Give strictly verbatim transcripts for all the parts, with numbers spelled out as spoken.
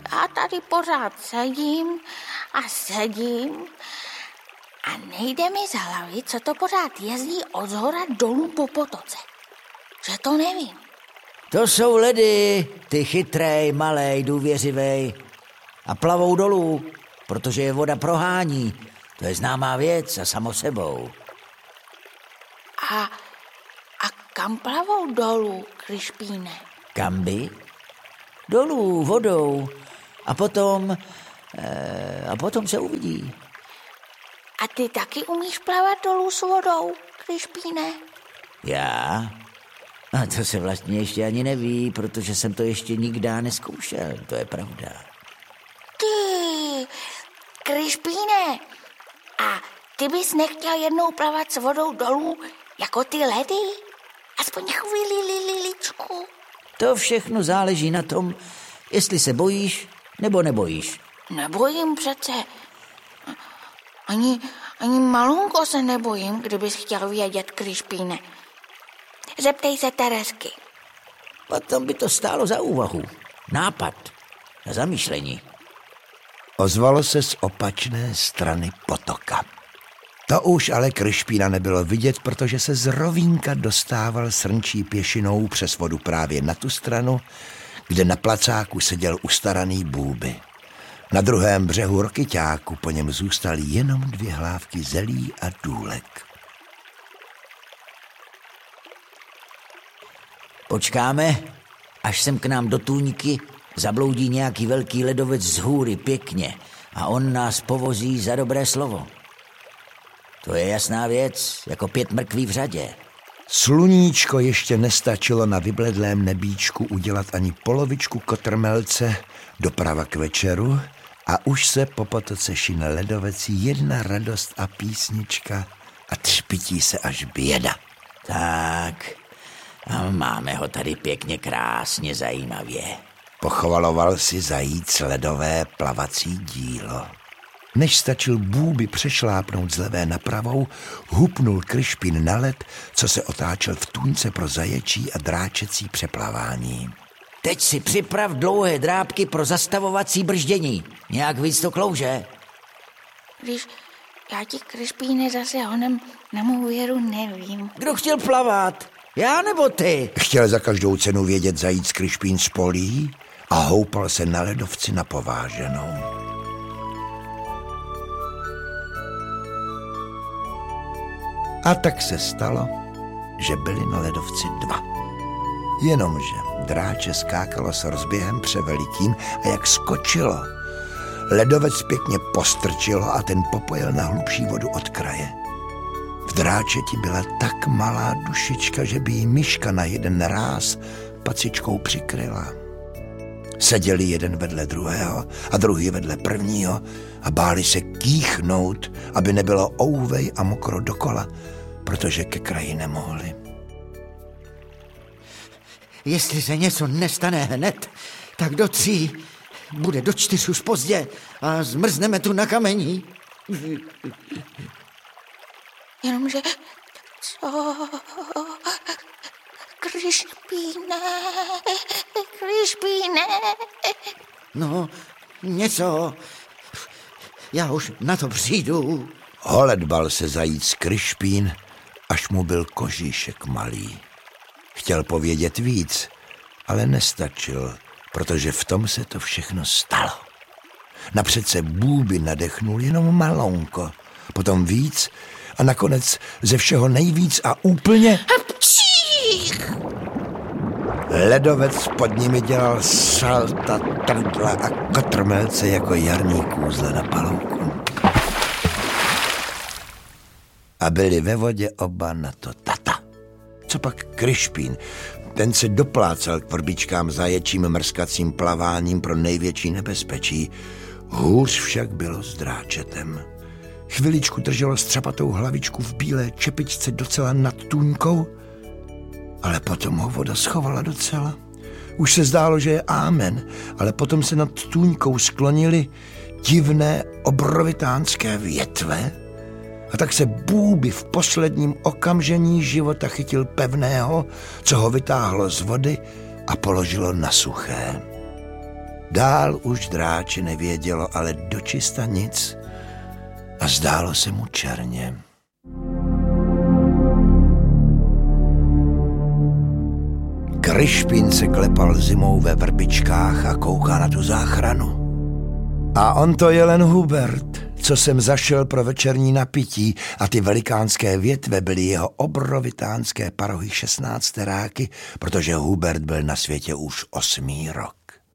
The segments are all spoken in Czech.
Já tady pořád sedím a sedím a nejde mi za hlavy, co to pořád jezdí od zhora dolů po potoce. Že to nevím. To jsou ledy, ty chytrej, malej, důvěřivej. A plavou dolů, protože je voda prohání. To je známá věc a samo sebou. A, a kam plavou dolů, Krišpíne? Kam by? Dolů, vodou. A potom... E, a potom se uvidí. A ty taky umíš plavat dolů s vodou, Krišpíne? Já? A to se vlastně ještě ani neví, protože jsem to ještě nikdy neskoušel, to je pravda. Ty, Krišpíne, a ty bys nechtěl jednou plavat s vodou dolů jako ty ledy? Aspoň chvíli liličku. To všechno záleží na tom, jestli se bojíš nebo nebojíš. Nebojím přece. Ani, ani malunko se nebojím, kdybys chtěl vědět, Krišpíne. Zeptej se Teresky. Potom by to stálo za úvahu. Nápad na zamýšlení. Ozvalo se z opačné strany potoka. To už ale Krišpína nebylo vidět, protože se z rovínka dostával srnčí pěšinou přes vodu právě na tu stranu, kde na placáku seděl ustaraný Bůby. Na druhém břehu Rokyťáku po něm zůstaly jenom dvě hlávky zelí a důlek. Počkáme, až sem k nám do tůňky zabloudí nějaký velký ledovec z hůry pěkně a on nás povozí za dobré slovo. To je jasná věc, jako pět mrkví v řadě. Sluníčko ještě nestačilo na vybledlém nebíčku udělat ani polovičku kotrmelce doprava k večeru a už se po potoce šine ledovecí jedna radost a písnička a třpití se až běda. Tak, a máme ho tady pěkně krásně zajímavě. Pochvaloval si zajíc ledové plavací dílo. Než stačil Bůby přešlápnout z levé na pravou, hupnul Krišpín na led, co se otáčel v tůňce pro zaječí a dráčecí přeplavání. Teď si připrav dlouhé drápky pro zastavovací brždění. Nějak víc to klouže. Když já ti, Krišpíne, zase honem na mou věru nevím. Kdo chtěl plavat? Já nebo ty? Chtěl za každou cenu vědět zajíc Krišpín z polí a houpal se na ledovci na pováženou. A tak se stalo, že byli na ledovci dva. Jenomže dráče skákalo s rozběhem převelikým a jak skočilo, ledovec pěkně postrčilo a ten popojil na hlubší vodu od kraje. V dráčeti byla tak malá dušička, že by jí myška na jeden ráz pacičkou přikryla. Seděli jeden vedle druhého a druhý vedle prvního a báli se kýchnout, aby nebylo ouvej a mokro dokola, protože ke kraji nemohli. Jestli se něco nestane hned, tak do tří, bude do čtyř už pozdě a zmrzneme tu na kamení. Jenomže co? Krišpíne, Krišpíne. No, něco. Já už na to přijdu. Holedbal se zajíc Krišpín, až mu byl kožíšek malý. Chtěl povědět víc, ale nestačil, protože v tom se to všechno stalo. Napřed se Bůby nadechnul jenom malonko, potom víc a nakonec ze všeho nejvíc a úplně... Hapčích! Ledovec pod nimi dělal salta, trdla a kotrmelce jako jarní kůzle na palouku. A byli ve vodě oba na to tata. Co pak Krišpín? Ten se doplácal k vrbičkám zaječím mrskacím plaváním pro největší nebezpečí. Hůř však bylo s dráčetem. Chviličku drželo střapatou hlavičku v bílé čepičce docela nad tůňkou, ale potom ho voda schovala docela. Už se zdálo, že je ámen, ale potom se nad tůňkou sklonily divné obrovitánské větve a tak se Bůby v posledním okamžení života chytil pevného, co ho vytáhlo z vody a položilo na suché. Dál už dráče nevědělo, ale dočista nic a zdálo se mu černě. Krišpín se klepal zimou ve vrbičkách a kouká na tu záchranu. A on to je len Hubert, co jsem zašel pro večerní napití, a ty velikánské větve byly jeho obrovitánské parohy šestnácteráky, protože Hubert byl na světě už osmý rok.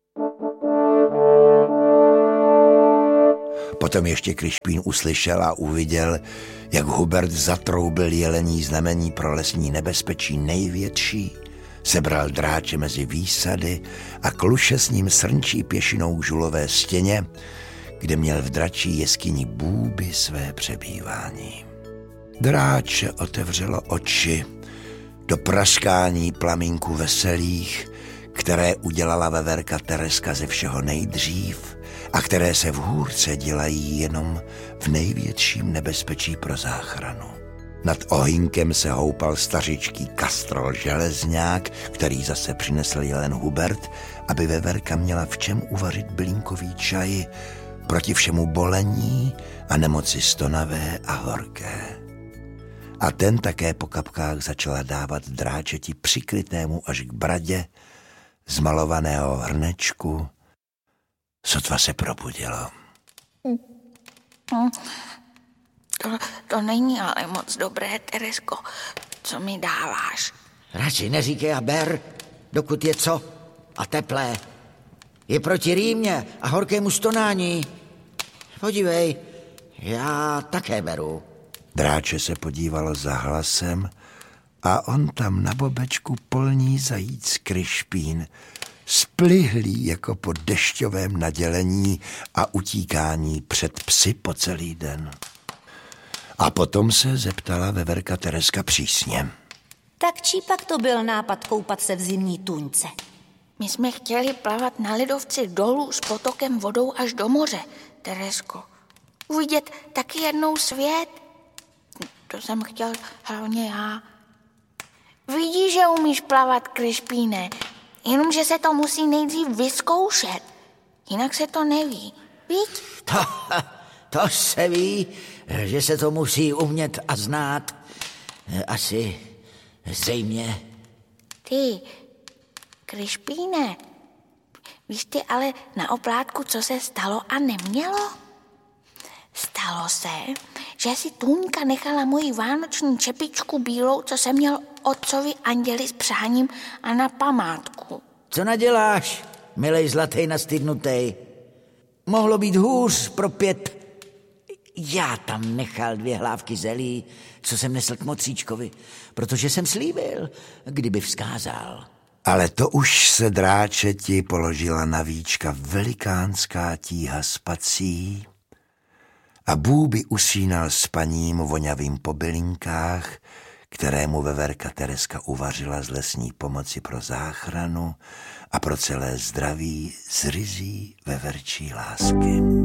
Potom ještě Krišpín uslyšel a uviděl, jak Hubert zatroubil jelení znamení pro lesní nebezpečí největší, sebral dráče mezi výsady a kluše s ním srnčí pěšinou k žulové stěně, kde měl v dračí jeskyni Bůby své přebývání. Dráče otevřelo oči do praskání plamínků veselých, které udělala veverka Tereska ze všeho nejdřív a které se v hůrce dělají jenom v největším nebezpečí pro záchranu. Nad ohýnkem se houpal stařičký kastrol železňák, který zase přinesl jelen Hubert, aby veverka měla v čem uvařit bylínkový čaj proti všemu bolení a nemoci stonavé a horké. A ten také po kapkách začala dávat dráčeti přikrytému až k bradě z malovaného hrnečku, sotva se probudilo. To, to není ale moc dobré, Teresko, co mi dáváš. Radši neříkej a ber, dokud je co a teplé. Je proti rýmě a horkému stonání. Podívej, já také beru. Dráče se podívalo za hlasem a on tam na bobečku polní zajíc Krišpín, splihlý jako po dešťovém nadělení a utíkání před psy po celý den. A potom se zeptala veverka Tereska přísně. Tak čí pak to byl nápad koupat se v zimní tuňce? My jsme chtěli plavat na ledovci dolů s potokem vodou až do moře, Teresko. Uvidět taky jednou svět. To jsem chtěl hlavně já. Vidíš, že umíš plavat, Krišpíne, jenomže se to musí nejdřív vyzkoušet. Jinak se to neví, víš? To, to se ví, že se to musí umět a znát. Asi zřejmě. Ty, Krišpíne, víš ty ale na oplátku, co se stalo a nemělo? Stalo se, že si Tůňka nechala moji vánoční čepičku bílou, co jsem měl otcovi anděli s přáním a na památku. Co naděláš, milej zlatej nastydnutej? Mohlo být hůř pro pět. Já tam nechal dvě hlávky zelí, co jsem nesl k motříčkovi, protože jsem slíbil, kdyby vzkázal. Ale to už se dráčeti položila na víčka velikánská tíha spací a Bůby usínal spaním voňavým po bylinkách, kterému veverka Tereska uvařila z lesní pomoci pro záchranu a pro celé zdraví z ryzí veverčí lásky.